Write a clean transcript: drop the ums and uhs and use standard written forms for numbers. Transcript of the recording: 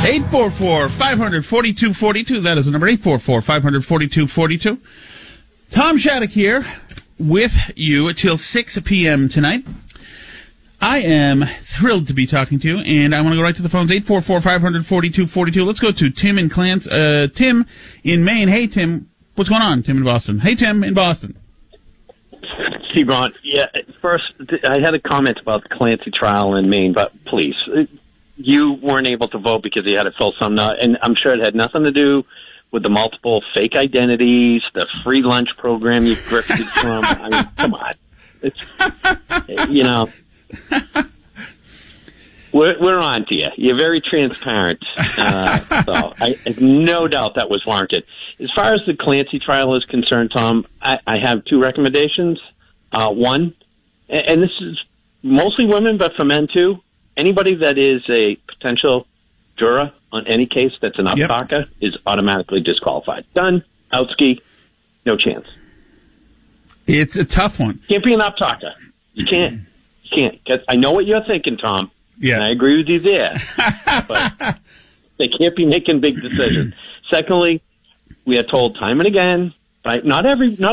844-500-4242. That is the number, 844-500-4242. Tom Shattuck here with you until 6 p.m. tonight. I am thrilled to be talking to you, and I want to go right to the phones, 844-500-4242. Let's go to Tim in Tim in Maine. Hey, Tim. What's going on, Tim in Boston? Hey, Tim in Boston. Steve Ron, first, I had a comment about the Clancy trial in Maine, but please, you weren't able to vote because you had to fill some, and I'm sure it had nothing to do with the multiple fake identities, the free lunch program you grifted from. I mean, come on. It's, we're on to you. You're very transparent. So I have no doubt that was warranted. As far as the Clancy trial is concerned, Tom, I have two recommendations. One, and this is mostly women, but for men too, anybody that is a potential juror on any case that's an up-talker is automatically disqualified. Done. Outski. No chance. It's a tough one. Can't be an up-talker. You can't. I know what you're thinking, Tom. Yeah. And I agree with you there. But they can't be making big decisions. Secondly, we are told time and again, right? Not